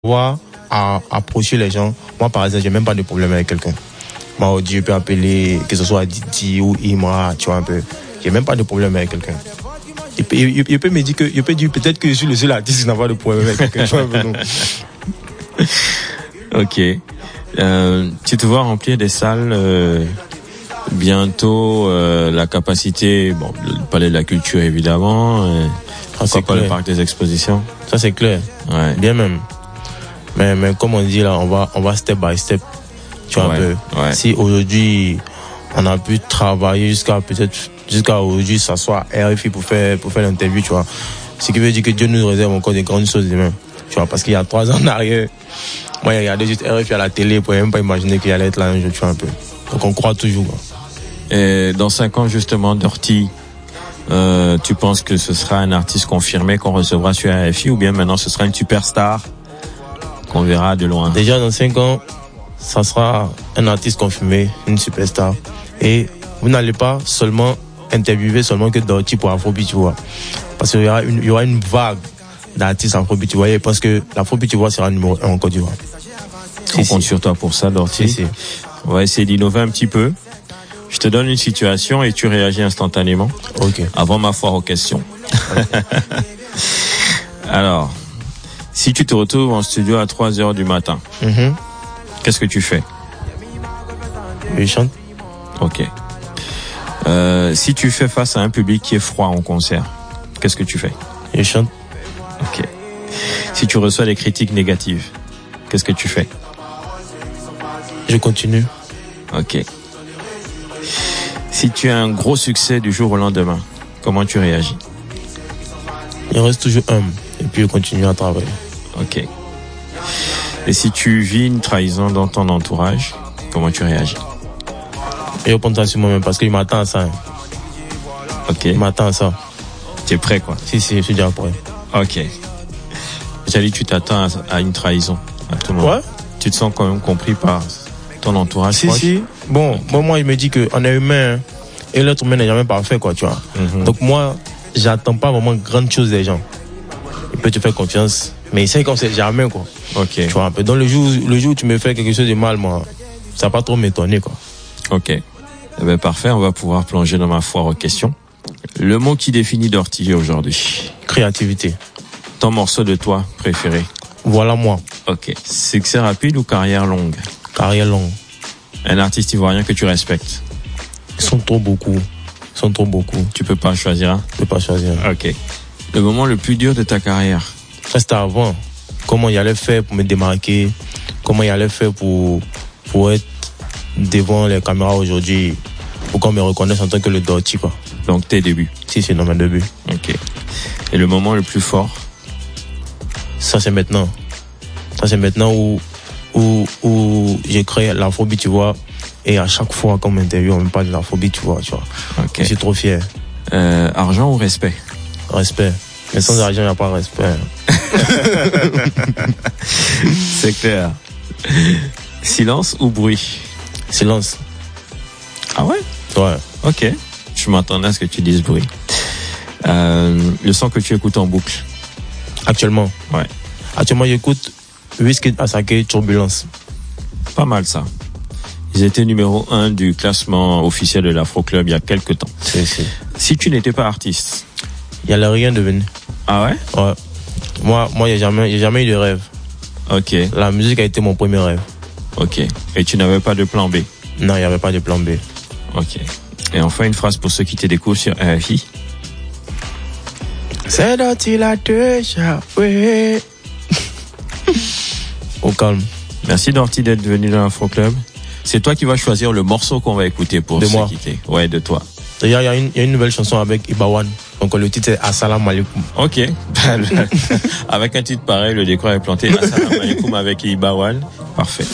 à approcher les gens. Moi, par exemple, j'ai même pas de problème avec quelqu'un. Moi, je peux appeler, que ce soit Didi ou Imra, tu vois un peu. J'ai même pas de problème avec quelqu'un. Il peut me dire que, il peut dire peut-être que je suis le seul artiste qui n'a pas de problème avec quelqu'un. Tu vois un peu, non? Ok. Tu te vois remplir des salles bientôt, la capacité, bon, le palais de la culture évidemment, c'est quoi le parc des expositions? Ça c'est clair. Ouais. Bien même. Mais comme on dit là, on va step by step. Tu vois un peu. Ouais. Si aujourd'hui on a pu travailler jusqu'à aujourd'hui, s'asseoir à RFI pour faire l'interview, tu vois. Ce qui veut dire que Dieu nous réserve encore des grandes choses demain. Tu vois, parce qu'il y a 3 ans en arrière, moi, j'ai regardé juste RFI à la télé, je pouvais même pas imaginer qu'il allait être là un jour, tu vois un peu. Donc on croit toujours. Et dans 5 ans, justement, Dirty, tu penses que ce sera un artiste confirmé qu'on recevra sur RFI, ou bien maintenant ce sera une superstar qu'on verra de loin? Déjà dans 5 ans, ça sera un artiste confirmé, une superstar. Et vous n'allez pas seulement interviewer seulement que Dirty pour Afrobeat, tu vois. Parce qu'il y aura une vague d'artistes Afrobeat, tu vois. Parce que l'Afrobeat, tu vois, sera numéro 1 en Côte d'Ivoire. On compte sur toi pour ça, Dirty. Si. On va essayer d'innover un petit peu. Je te donne une situation et tu réagis instantanément. Ok. Avant ma foire aux questions. Alors, si tu te retrouves en studio à 3h du matin, qu'est-ce que tu fais? Je chante. Ok. Si tu fais face à un public qui est froid en concert, qu'est-ce que tu fais? Je chante. Ok. Si tu reçois des critiques négatives, qu'est-ce que tu fais? Je continue. Ok. Si tu as un gros succès du jour au lendemain, comment tu réagis? Je reste toujours humble et puis je continue à travailler. Ok. Et si tu vis une trahison dans ton entourage, comment tu réagis? Je prends ça sur moi-même parce qu'il m'attend à ça. Ok. Il m'attend à ça. Tu es prêt, quoi? Si, je suis déjà prêt. Ok. J'ai dit, tu t'attends à une trahison à tout moment. Ouais. Tu te sens quand même compris par ton entourage? Si. Bon, moi, il me dit qu'on est humain, hein, et l'être humain n'est jamais parfait, quoi, tu vois. Donc moi, j'attends pas vraiment grande chose des gens. Il peut te faire confiance, mais il sait qu'on sait jamais, quoi. Ok. Tu vois un peu. Donc le jour où tu me fais quelque chose de mal, moi, ça va pas trop m'étonner, quoi. Ok. Eh ben, parfait, on va pouvoir plonger dans ma foire aux questions. Le mot qui définit Dirty aujourd'hui? Créativité. Ton morceau de toi préféré? Voilà moi. Ok. Succès rapide ou carrière longue? Carrière longue. Un artiste ivoirien que tu respectes? Ils sont trop beaucoup. Tu peux pas choisir un? Je peux pas choisir. Ok. Le moment le plus dur de ta carrière? Ça, c'était avant. Comment il allait faire pour me démarquer? Comment il allait faire pour être devant les caméras aujourd'hui? Pour qu'on me reconnaisse en tant que le Dirty, quoi. Donc tes débuts? Si, c'est dans mes débuts. Ok. Et le moment le plus fort? Ça, c'est maintenant. Où j'ai créé l'Afrobeat, tu vois. Et à chaque fois qu'on m'interviewe, on me parle de l'Afrobeat, tu vois. Ok. Je suis trop fier. Argent ou respect? Respect. Mais sans argent, il n'y a pas de respect. C'est clair. Silence ou bruit? Silence. Ah ouais? Ouais. Ok. Je m'attendais à ce que tu dises bruit. Le son que tu écoutes en boucle? Actuellement? Ouais. Actuellement, j'écoute Wizkid, Asake, Turbulence. Pas mal ça. Ils étaient numéro 1 du classement officiel de l'Afro Club il y a quelques temps. Si tu n'étais pas artiste? Il n'y allait rien devenir. Ah ouais? Ouais. Moi, il n'y a jamais eu de rêve. Ok. La musique a été mon premier rêve. Ok. Et tu n'avais pas de plan B? Non, il n'y avait pas de plan B. Ok. Et enfin, une phrase pour ceux qui te découvrent sur RFI. C'est Dirty la déjà, ouais. Au calme. Merci Dirty d'être venu dans l'Afro Club. C'est toi qui vas choisir le morceau qu'on va écouter pour se quitter. Ouais, de toi. D'ailleurs, il y a une nouvelle chanson avec Ibawan. Donc le titre est Assalamu alaikum. Ok. Avec un titre pareil, le décor est planté. Assalamu alaikum avec Ibawan. Parfait.